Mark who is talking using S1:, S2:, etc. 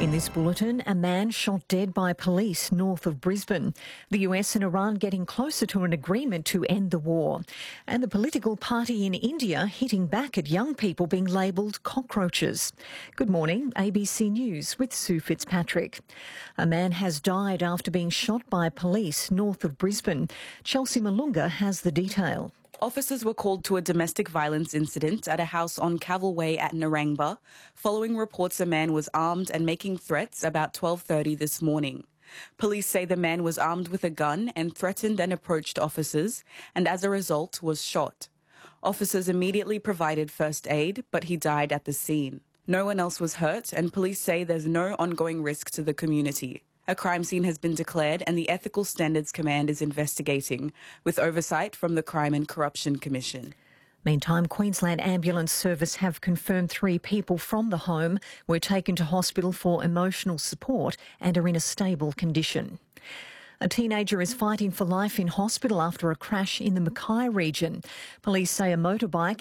S1: In this bulletin, a man shot dead by police north of Brisbane. The US and Iran getting closer to an agreement to end the war. And the political party in India hitting back at young people being labelled cockroaches. Good morning, ABC News with Sue Fitzpatrick. A man has died after being shot by police north of Brisbane. Chelsea Malunga has the detail.
S2: Officers were called to a domestic violence incident at a house on Cavill Way at Narangba, following reports a man was armed and making threats about 12:30 this morning. Police say the man was armed with a gun and threatened and approached officers, and as a result was shot. Officers immediately provided first aid, but he died at the scene. No one else was hurt, and police say there's no ongoing risk to the community. A crime scene has been declared and the Ethical Standards Command is investigating, with oversight from the Crime and Corruption Commission.
S1: Meantime, Queensland Ambulance Service have confirmed 3 people from the home were taken to hospital for emotional support and are in a stable condition. A teenager is fighting for life in hospital after a crash in the Mackay region. Police say a motorbike